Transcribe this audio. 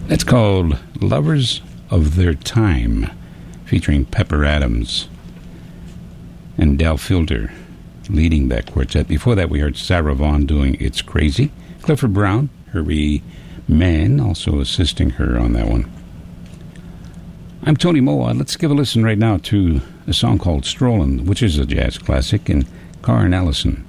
That's called Lovers of Their Time, featuring Pepper Adams and Del Fielder leading that quartet. Before that, we heard Sarah Vaughan doing It's Crazy. Clifford Brown, Herbie Mann, also assisting her on that one. I'm Tony Moa. Let's give a listen right now to a song called Strollin', which is a jazz classic, and Karen Ellison